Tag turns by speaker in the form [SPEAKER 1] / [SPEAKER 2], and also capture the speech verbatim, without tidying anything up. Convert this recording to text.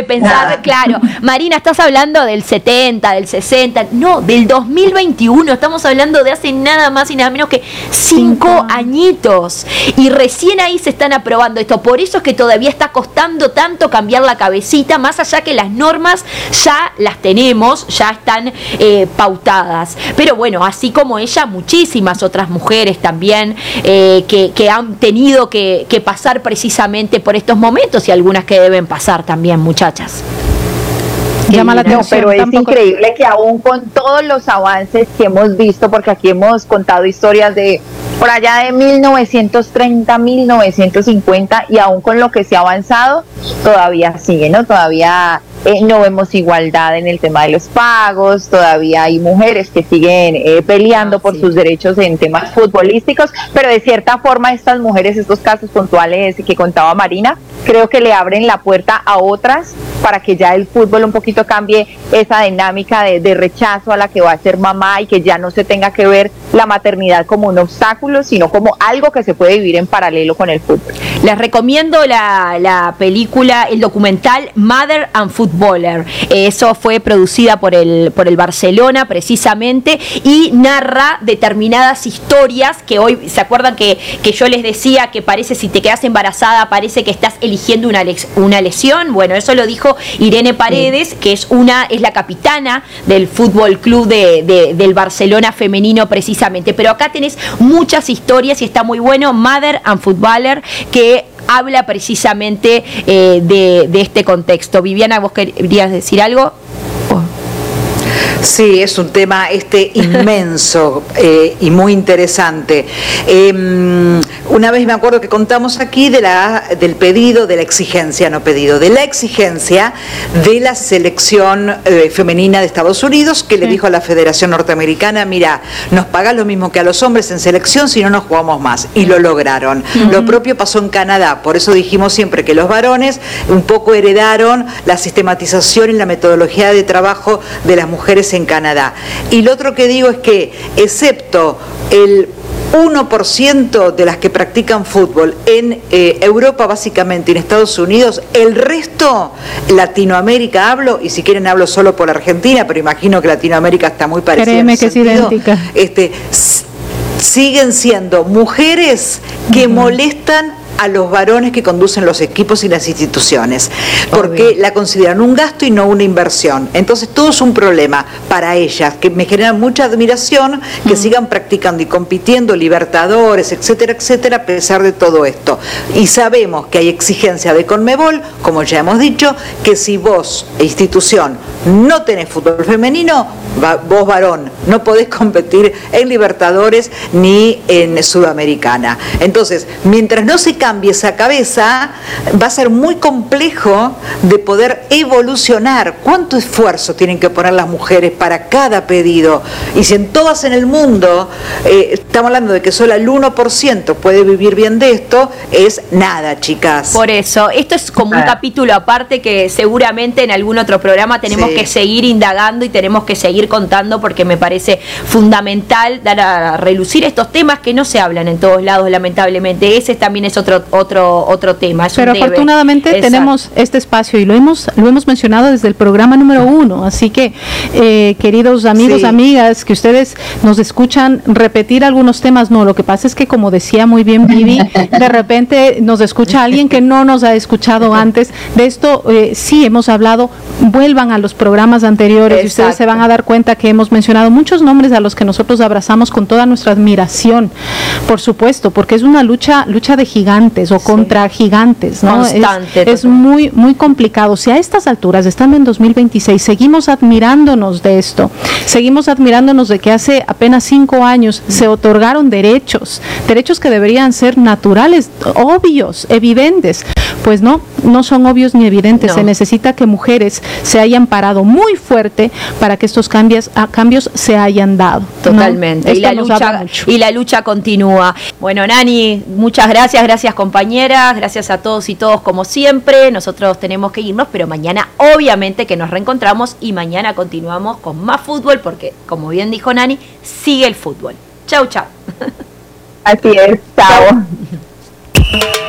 [SPEAKER 1] pensar, nada. Claro, Marina, estás hablando del setenta, del sesenta, no, del dos mil veintiuno, estamos hablando de hace nada más y nada menos que cinco, cinco añitos, y recién ahí se están aprobando esto, por eso es que todavía está costando tanto cambiar la cabecita, más allá que las normas ya las tenemos, ya están eh, pautadas, pero bueno, así como ella, muchísimas otras mujeres también eh, que, que han tenido que, que pasar precisamente por estos momentos y algunas que deben pasar también, muchachas.
[SPEAKER 2] Llama la atención,
[SPEAKER 3] no, pero es
[SPEAKER 2] tampoco...
[SPEAKER 3] increíble que aún con todos los avances que hemos visto, porque aquí hemos contado historias de por allá de mil novecientos treinta, mil novecientos cincuenta, y aún con lo que se ha avanzado, todavía sigue, ¿no? Todavía eh, no vemos igualdad en el tema de los pagos, todavía hay mujeres que siguen eh, peleando ah, por sí. sus derechos en temas futbolísticos, pero de cierta forma estas mujeres, estos casos puntuales que contaba Marina, creo que le abren la puerta a otras para que ya el fútbol un poquito cambie esa dinámica de, de rechazo a la que va a ser mamá y que ya no se tenga que ver la maternidad como un obstáculo, sino como algo que se puede vivir en paralelo con el fútbol.
[SPEAKER 1] Les recomiendo la, la película, el documental Mother and Footballer. Eso fue producida por el, por el Barcelona precisamente y narra determinadas historias que hoy, ¿se acuerdan que, que yo les decía que parece si te quedas embarazada parece que estás eligiendo una, una lesión? Bueno, eso lo dijo Irene Paredes, sí. que es una es la capitana del Fútbol Club de, de, del Barcelona femenino precisamente. Pero acá tenés muchas historias y está muy bueno, Mother and Footballer, que habla precisamente eh, de, de este contexto. Viviana, ¿vos querías decir algo? Oh.
[SPEAKER 4] Sí, es un tema este inmenso eh, y muy interesante. Eh, una vez me acuerdo que contamos aquí de la, del pedido, de la exigencia, no pedido, de la exigencia de la selección eh, femenina de Estados Unidos, que le sí. dijo a la Federación Norteamericana, mira, nos pagas lo mismo que a los hombres en selección, si no nos jugamos más. Y lo lograron. Uh-huh. Lo propio pasó en Canadá, por eso dijimos siempre que los varones un poco heredaron la sistematización y la metodología de trabajo de las mujeres en Canadá. Y lo otro que digo es que, excepto el uno por ciento de las que practican fútbol en eh, Europa básicamente, en Estados Unidos, el resto, Latinoamérica hablo, y si quieren hablo solo por Argentina, pero imagino que Latinoamérica está muy parecida.
[SPEAKER 2] Créeme que es idéntica.
[SPEAKER 4] Este, siguen siendo mujeres que uh-huh. molestan a los varones que conducen los equipos y las instituciones, porque Obvio. la consideran un gasto y no una inversión. Entonces todo es un problema para ellas, que me generan mucha admiración que mm. sigan practicando y compitiendo, Libertadores, etcétera, etcétera, a pesar de todo esto. Y sabemos que hay exigencia de Conmebol, como ya hemos dicho, que si vos, institución, no tenés fútbol femenino, va, vos varón, no podés competir en Libertadores ni en Sudamericana. Entonces, mientras no se cambie esa cabeza, va a ser muy complejo de poder evolucionar. ¿Cuánto esfuerzo tienen que poner las mujeres para cada pedido? Y si en todas en el mundo eh, estamos hablando de que solo el uno por ciento puede vivir bien de esto, es nada, chicas.
[SPEAKER 1] Por eso, esto es como un ah. capítulo aparte que seguramente en algún otro programa tenemos sí. que seguir indagando y tenemos que seguir contando, porque me parece fundamental dar a relucir estos temas que no se hablan en todos lados, lamentablemente. Ese también es otro otro otro tema.
[SPEAKER 2] Pero afortunadamente Exacto. tenemos este espacio y lo hemos lo hemos mencionado desde el programa número uno, así que eh, queridos amigos, sí. amigas, que ustedes nos escuchan repetir algunos temas, no, lo que pasa es que, como decía muy bien Vivi, de repente nos escucha alguien que no nos ha escuchado antes. De esto eh, sí hemos hablado, vuelvan a los programas anteriores Exacto. y ustedes se van a dar cuenta que hemos mencionado muchos nombres a los que nosotros abrazamos con toda nuestra admiración, por supuesto, porque es una lucha lucha de gigantes o sí. contra gigantes, ¿no?
[SPEAKER 1] Constante,
[SPEAKER 2] es, es muy muy complicado. Si a estas alturas, estando en dos mil veintiséis, seguimos admirándonos de esto, seguimos admirándonos de que hace apenas cinco años se otorgaron derechos, derechos que deberían ser naturales, obvios, evidentes, pues no, no son obvios ni evidentes. No. Se necesita que mujeres se hayan parado muy fuerte para que estos cambios, a, cambios se hayan dado.
[SPEAKER 1] Totalmente. ¿No? Y, la lucha, y la lucha continúa. Bueno, Nani, muchas gracias, gracias compañeras, gracias a todos y todos como siempre. Nosotros tenemos que irnos, pero mañana obviamente que nos reencontramos y mañana continuamos con más fútbol porque, como bien dijo Nani, sigue el fútbol. Chau, chau.
[SPEAKER 3] Así es, chao.